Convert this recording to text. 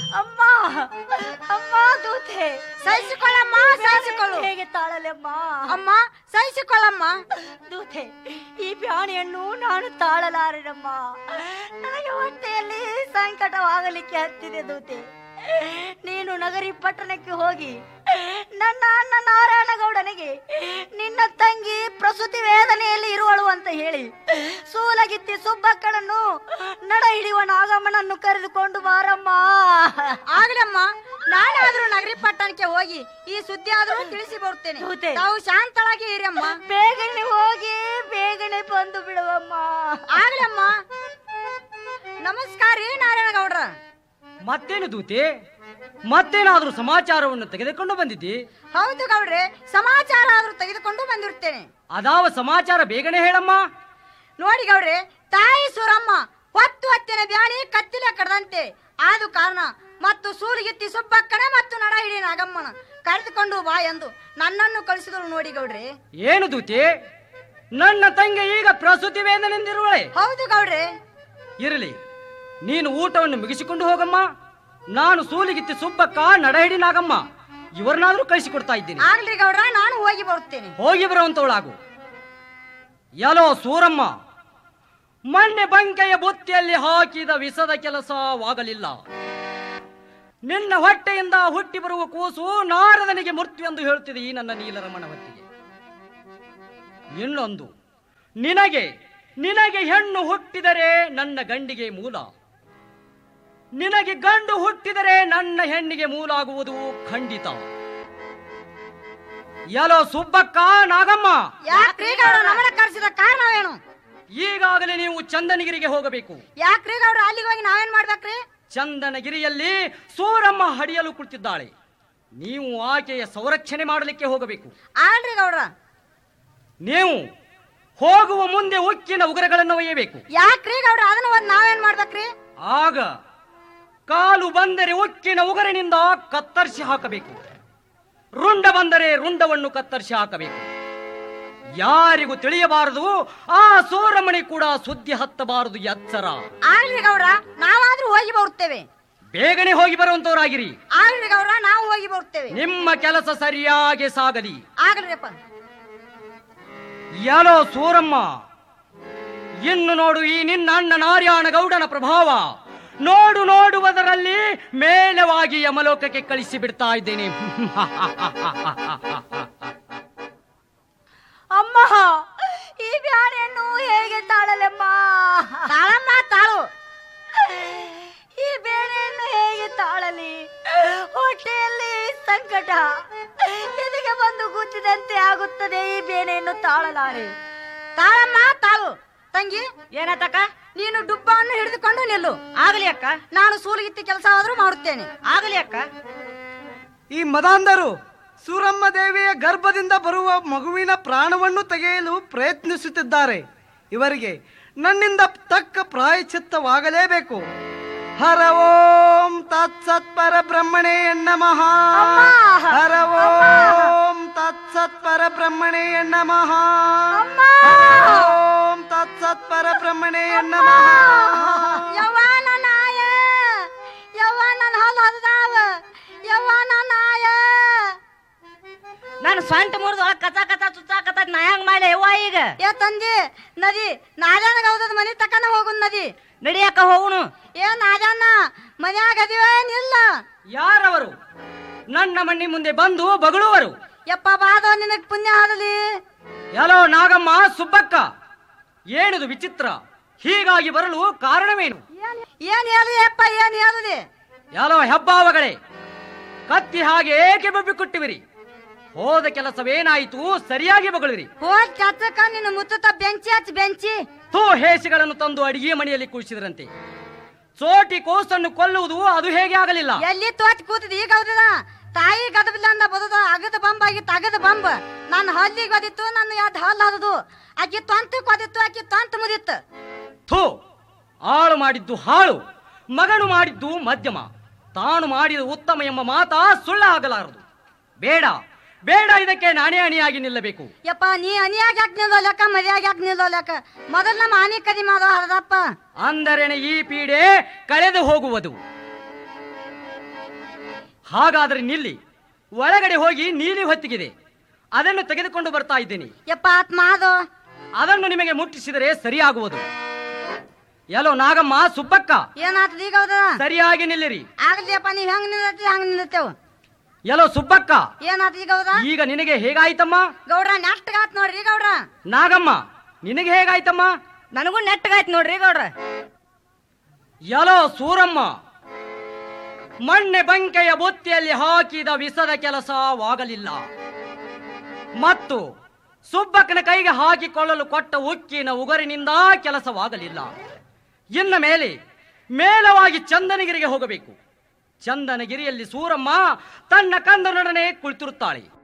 ಅಮ್ಮ ಅಮ್ಮ ದೂತೆ ಸಹಿಸಿಕೊಳ್ಳಮ್ಮ, ಸಹಿಸಿಕೊಳ್ಳು. ಹೇಗೆ ತಾಳಲೆಮ್ಮ ಅಮ್ಮ ಸಹಿಸಿಕೊಳ್ಳಮ್ಮ. ದೂತೆ ಈ ಬ್ಯಾಣಿಯನ್ನು ನಾನು ತಾಳಲಾರೆನಮ್ಮ. ನನಗೆ ಹೊಟ್ಟೆಯಲ್ಲಿ ಸಂಕಟವಾಗಲಿಕ್ಕೆ ಹತ್ತಿದೆ ದೂತೆ. ನೀನು ನಗರಿ ಪಟ್ಟಣಕ್ಕೆ ಹೋಗಿ ನನ್ನ ಅಣ್ಣ ನಾರಾಯಣಗೌಡನಿಗೆ ನಿನ್ನ ತಂಗಿ ಪ್ರಸೂತಿ ವೇದನೆಯಲ್ಲಿ ಇರುವಳು ಅಂತ ಹೇಳಿ ಸೂಲಗಿತ್ತಿ ಸುಬ್ಬಕ್ಕನನ್ನು ನಡ ಹಿಡಿಯುವ ನಾಗಮ್ಮನನ್ನು ಕರೆದುಕೊಂಡು ಬಾರಮ್ಮ. ಆಗ್ಲಮ್ಮ, ನಾನಾದ್ರೂ ನಗರಿ ಪಟ್ಟಣಕ್ಕೆ ಹೋಗಿ ಈ ಸುದ್ದಿ ಆದ್ರೂ ತಿಳಿಸಿ ಬರುತ್ತೇನೆ. ತಾವು ಶಾಂತಳಾಗಿ ಇರಮ್ಮ. ಬೇಗನೆ ಹೋಗಿ ಬೇಗನೆ ಬಂದು ಬಿಡುವಮ್ಮ. ಆಗ್ಲಮ್ಮ. ನಮಸ್ಕಾರ ರೀ ನಾರಾಯಣಗೌಡ್ರ. ಮತ್ತೇನು ದೂತೆ, ಮತ್ತೇನಾದ್ರೂ ಸಮಾಚಾರವನ್ನು ತೆಗೆದುಕೊಂಡು ಬಂದಿದ್ದಿ? ಹೌದು ಗೌಡ್ರೆ, ಸಮಾಚಾರ ಆದ್ರೂ ತೆಗೆದುಕೊಂಡು ಬಂದಿರ್ತೇನೆ. ಅದಾವ ಸಮಾಚಾರ ಬೇಗನೆ ಹೇಳಮ್ಮ. ನೋಡಿ ಗೌಡ್ರೆ, ತಾಯಿ ಸೂರಮ್ಮ ಹೊತ್ತಿನ ಬ್ಯಾಣಿ ಕತ್ತಿಲೆ ಕಡದಂತೆ ಆದ ಕಾರಣ ಮತ್ತು ಸೂಲಿಗಿತ್ತಿ ಸುಬ್ಬಕ್ಕನ ಮತ್ತು ನಡ ಹಿಡಿ ನಾಗಮ್ಮನ ಕರೆದುಕೊಂಡು ಬಾ ಎಂದು ನನ್ನನ್ನು ಕಳಿಸಿದಳು. ನೋಡಿ ಗೌಡ್ರೆ. ಏನು ದೂತೆ, ನನ್ನ ತಂಗಿ ಈಗ ಪ್ರಸೂತಿ ವೇದನೆಯಿಂದಿರುವಳೆ? ಹೌದು ಗೌಡ್ರೆ. ಇರಲಿ, ನೀನು ಊಟವನ್ನು ಮುಗಿಸಿಕೊಂಡು ಹೋಗಮ್ಮ. ನಾನು ಸೂಲಿಗಿತ್ತಿ ಸುಬ್ಬಕ್ಕ, ನಡಹಿಡಿ ನಾಗಮ್ಮ ಇವರನ್ನಾದ್ರೂ ಕಳಿಸಿಕೊಡ್ತಾ ಇದ್ದೀನಿ. ಆಗ್ಲಿ ಗೌಡ್ರ, ನಾನು ಹೋಗಿ ಬರುತ್ತೇನೆ. ಹೋಗಿ ಬರುವಂತವಳಾಗು. ಯಲೋ ಸೂರಮ್ಮ, ಮೊನ್ನೆ ಬಂಕೆಯ ಬುತ್ತಿಯಲ್ಲಿ ಹಾಕಿದ ವಿಸದ ಕೆಲಸವಾಗಲಿಲ್ಲ. ನಿನ್ನ ಹೊಟ್ಟೆಯಿಂದ ಹುಟ್ಟಿ ಬರುವ ಕೂಸು ನಾರದನಿಗೆ ಮೃತ್ಯು ಎಂದು ಹೇಳುತ್ತಿದೆ ಈ ನನ್ನ ನೀಲರಮಣ ಹೊತ್ತಿಗೆ. ಇನ್ನೊಂದು, ನಿನಗೆ ಹೆಣ್ಣು ಹುಟ್ಟಿದರೆ ನನ್ನ ಗಂಡಿಗೆ ಮೂಲ, ನಿನಗೆ ಗಂಡು ಹುಟ್ಟಿದರೆ ನನ್ನ ಹೆಣ್ಣಿಗೆ ಮೂಲ ಆಗುವುದು ಖಂಡಿತ. ಯಲೋ ಸುಬ್ಬಕ್ಕ, ನಾಗಮ್ಮ, ಯಾಕ್ರಿ ಗೌಡ್ರ ನಮ್ಮನ್ನ ಕರೆಸಿದ ಕಾರಣವೇನು? ಈಗಾಗಲೇ ನೀವು ಚಂದನಗಿರಿಗೆ ಹೋಗಬೇಕು. ಯಾಕ್ರಿ ಗೌಡ್ರ ಅಲ್ಲಿಗೆ ಹೋಗಿ ನಾವೇನ್ ಮಾಡ್ಬೇಕ್ರಿ? ಚಂದನಗಿರಿಯಲ್ಲಿ ಸೂರಮ್ಮ ಹಡಿಯಲು ಕುಳಿತಿದ್ದಾಳೆ. ನೀವು ಆಕೆಯ ಸಂರಕ್ಷಣೆ ಮಾಡಲಿಕ್ಕೆ ಹೋಗಬೇಕು. ಆಲ್ರಿ ಗೌಡ್ರ. ನೀವು ಹೋಗುವ ಮುಂದೆ ಉಕ್ಕಿನ ಉಗುರಗಳನ್ನು ಒಯ್ಯಬೇಕು. ಯಾಕ್ರಿ ಗೌಡ್ರ ಅದನ್ನ ಒಂದ್ ನಾವೇನ್ ಮಾಡ್ಬೇಕ್ರಿ? ಆಗ ಕಾಲು ಬಂದರೆ ಉಕ್ಕಿನ ಉಗುರಿನಿಂದ ಕತ್ತರಿಸಿ ಹಾಕಬೇಕು. ರುಂಡ ಬಂದರೆ ರುಂಡವನ್ನು ಕತ್ತರಿಸಿ ಹಾಕಬೇಕು. ಯಾರಿಗೂ ತಿಳಿಯಬಾರದು, ಆ ಸೂರಮಣಿ ಕೂಡ ಸುದ್ದಿ ಹತ್ತಬಾರದು ಎಚ್ಚರ. ಆಗ್ಲಿ ಗೌಡ್ರ, ನಾವಾದ್ರೂ ಹೋಗಿ ಬರುತ್ತೇವೆ. ಬೇಗನೆ ಹೋಗಿ ಬರುವಂತವರಾಗಿರಿ. ಆಗ್ಲಿ ಗೌಡ್ರ, ನಾವು ಹೋಗಿ ಬರುತ್ತೇವೆ. ನಿಮ್ಮ ಕೆಲಸ ಸರಿಯಾಗಿ ಸಾಗಲಿ. ಆಗ್ಲಿಪ್ಪ. ಯಲೋ ಸೂರಮ್ಮ, ಇನ್ನು ನೋಡು ಈ ನಿನ್ನ ಅಣ್ಣ ನಾರಾಯಣಗೌಡನ ಪ್ರಭಾವ. ನೋಡುವುದರಲ್ಲಿ ಮೇಲವಾಗಿ ಯಮಲೋಕಕ್ಕೆ ಕಳಿಸಿ ಬಿಡ್ತಾ ಇದ್ದೇನೆ. ಅಮ್ಮ, ಈ ಬ್ಯಾಣಿಯನ್ನು ಹೇಗೆ ತಾಳಲೆಮ್ಮ? ತಾಳಮ್ಮ, ತಾಳು. ಈ ಬೇಳೆಯನ್ನು ಹೇಗೆ ತಾಳಲಿ? ಹೊಟ್ಟೆಯಲ್ಲಿ ಸಂಕಟ ಎದೆಗೆ ಬಂದು ಕೂತಿದಂತೆ ಆಗುತ್ತದೆ. ಈ ಬೇಳೆಯನ್ನು ತಾಳಲಾರೆ. ತಾಳಮ್ಮ, ತಾಳು. ತಂಗಿ, ಏನತಕ್ಕ? ನೀನು ಡುಬ್ಬವನ್ನು ಹಿಡಿದುಕೊಂಡು ನಿಲ್ಲು. ಆಗಲಿ ಅಕ್ಕ. ನಾನು ಸೂಲಿಗಿತ್ತಿ ಕೆಲಸ ಆದ್ರೂ ಮಾಡುತ್ತೇನೆ. ಆಗಲಿ ಅಕ್ಕ. ಈ ಮದಾಂಧರು ಸೂರಮ್ಮ ದೇವಿಯ ಗರ್ಭದಿಂದ ಬರುವ ಮಗುವಿನ ಪ್ರಾಣವನ್ನು ತೆಗೆಯಲು ಪ್ರಯತ್ನಿಸುತ್ತಿದ್ದಾರೆ. ಇವರಿಗೆ ನನ್ನಿಂದ ತಕ್ಕ ಪ್ರಾಯಶ್ಚಿತ್ತವಾಗಲೇಬೇಕು. ಹರ ಓಂ ತತ್ಸತ್ ಪರಬ್ರಹ್ಮಣೇ ನಮಃ. ಹರ ಓಂ ತತ್ಸತ್ ಪರಬ್ರಹ್ಮಣೇ ನಮಃ. ಓಂ ತತ್ಸತ್ ಪರಬ್ರಹ್ಮಣೇ ನಮಃ. ಯವ್ವಾನ ನಾಯ, ಯವ್ವಾನ ಹಾಲು ಹರಿದಾವ, ಯವ್ವಾನ ನಾಯ. ನಾನು ಸ್ವಂತ ಮುರಿದು ಕಚ ಕಚ ಚುಚ್ಚಾಕತ್ತ ನಾ ಹೆಂಗ್ ಮಾಡಿ ಯವ್ವ ಈಗ? ಏ ತಂದಿ, ನದಿ ನಾಜಾನಗೌದದ ಮನೆ ತಕನ ಹೋಗು. ನದಿ ನಡಿಯಕ್ಕ ಹೋಗುನು. ಏ ನಾಜಾನ ಮನ್ಯಾಗ ಅದಿವೇನಿಲ್ಲ? ಯಾರವರು ನನ್ನ ಮಣ್ಣಿ ಮುಂದೆ ಬಂದು ಬಗಳುವರು? ಯಪ್ಪ ಬಾದೋ, ನಿನಗ್ ಪುಣ್ಯ ಆಗಲಿ. ಯಲೋ ನಾಗಮ್ಮ, ಸುಬ್ಬಕ್ಕ, ಏನಿದು ವಿಚಿತ್ರ? ಹೀಗಾಗಿ ಬರಲು ಕಾರಣವೇನು? ಏನ್ ಹೇಳಿ ಯಪ್ಪ, ಏನ್ ಹೇಳುದಿ? ಯಲೋ ಹೆಬ್ಬಾವಗಳೇ, ಕತ್ತಿ ಹಾಗೆ ಏಕೆ ಬಬ್ಬಿಕೊಟ್ಟಿವಿರಿ? ಹೋದ ಕೆಲಸವೇನಾಯಿತು? ಸರಿಯಾಗಿ ಬಗಳಿರಿ. ಹೋದ್ ಕೆತ್ತಕ ನಿನ್ನ ಮುತ್ತ ಬೆಂಚಿ ಹಚ್ಚಿ ಬೆಂಚಿ ಹೇಸಿಗಳನ್ನು ತಂದು ಅಡಿಗೆ ಮನೆಯಲ್ಲಿ ಕೂಡಿಸಿದ್ರಂತೆ. ಚೋಟಿ ಕೋಸನ್ನು ಕೊಲ್ಲುವುದು ಅದು ಹೇಗೆ ಆಗಲಿಲ್ಲ? ಎಲ್ಲಿ ತೋಚ್ ಕೂತಿದ್ ಈಗ ಹೌದದ? ತಾಯಿ ಗದಬಿಲ್ಲ ಅಂದ ಬದದ ಅಗದ ಬಂಬ್ ಆಗಿತ್ತು. ಅಗದ ಬಂಬ್ ನನ್ನ ಹಲ್ಲಿಗೆ ಒದಿತ್ತು, ನನ್ನ ಯಾವ್ದು ಹಲ್ಲು ಹದದು. ಆಕಿ ತೊಂತ ಕೊದಿತ್ತು, ಆಕಿ ತೊಂತ ಮುದಿತ್ತು. ಆಳು ಮಾಡಿದ್ದು ಹಾಳು, ಮಗನು ಮಾಡಿದ್ದು ಮಧ್ಯಮ, ತಾನು ಮಾಡಿದ ಉತ್ತಮ ಎಂಬ ಮಾತಾ ಸುಳ್ಳ ಆಗಲಾರದು. ಬೇಡ ಬೇಡ, ಇದಕ್ಕೆ ನಾನೇ ಅಣಿಯಾಗಿ ನಿಲ್ಲಬೇಕು. ಯಪ್ಪ, ನೀ ಅನಿಯಾಗಿ ಯಾಕೆ ನಿಲ್ಲೋಲಕ್ಕ, ಮರ್ಯಾಗಿ ಯಾಕೆ ನಿಲ್ಲೋಲಕ್ಕ? ಮೊದಲು ನಮ್ಮ ಆನಿ ಕದಿ ಮಾಡೋ ಹರದಪ್ಪ. ಅಂದರೇನೆ ಈ ಪೀಡೆ ಕಳೆದು ಹೋಗುವುದು. ಹಾಗಾದರೆ ನಿಲ್ಲಿ, ಒಳಗಡೆ ಹೋಗಿ ನೀಲಿ ಹೊತ್ತಿಗಿದೆ, ಅದನ್ನು ತೆಗೆದುಕೊಂಡು ಬರ್ತಾ ಇದ್ದೀನಿ. ಯಪ್ಪ ಆತ್ಮ ಅದು ಅದನ್ನು ನಿಮಗೆ ಮುಟ್ಟಿಸಿದರೆ ಸರಿಯಾಗುವುದು. ಎಲ್ಲೋ ನಾಗಮ್ಮ, ಸುಬ್ಬಕ್ಕ, ಏನಾತದ ಈಗ ಹೌದ ಸರಿಯಾಗಿ ನಿಲ್ಲಿರಿ. ಆಗ್ಲಿಯಪ್ಪ, ನೀವ್ ಹೆಂಗ್ ನಿಲ್ಲತ್ತಿ ಹಂಗ ನಿಲ್ಲತ್ತೇವ್. ಎಲ್ಲೋ ಸುಬ್ಬಕ್ಕ, ಏನಾತ ಈಗ ಹೌದ? ಈಗ ನಿನಗೆ ಹೇಗಾಯ್ತಮ್ಮ? ಗೌಡ್ರ ನೆಟ್ಟಗಾತ್ ನೋಡ್ರಿ ಗೌಡ್ರ. ನಾಗಮ್ಮ, ನಿನಗೆ ಹೇಗಾಯ್ತಮ್ಮ? ನನಗೂ ನೆಟ್ಟಗಾಯ್ತು ನೋಡ್ರಿ ಗೌಡ್ರ. ಎಲ್ಲೋ ಸೂರಮ್ಮ, ಮಣ್ಣೆ ಬಂಕೆಯ ಬುತ್ತಿಯಲ್ಲಿ ಹಾಕಿದ ವಿಸದ ಕೆಲಸವಾಗಲಿಲ್ಲ ಮತ್ತು ಸುಬ್ಬಕ್ಕನ ಕೈಗೆ ಹಾಕಿಕೊಳ್ಳಲು ಕೊಟ್ಟ ಉಕ್ಕಿನ ಉಗರಿನಿಂದ ಕೆಲಸವಾಗಲಿಲ್ಲ. ಇನ್ನ ಮೇಲೆ ಮೇಲವಾಗಿ ಚಂದನಗಿರಿಗೆ ಹೋಗಬೇಕು. ಚಂದನಗಿರಿಯಲ್ಲಿ ಸೂರಮ್ಮ ತನ್ನ ಕಂದನೊಡನೆ ಕುಳಿತಿರುತ್ತಾಳೆ.